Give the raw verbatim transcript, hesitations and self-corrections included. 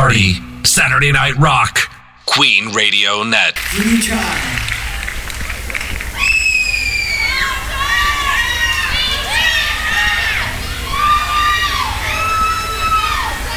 party. Saturday Night Rock. Queen Radio Net. Three times.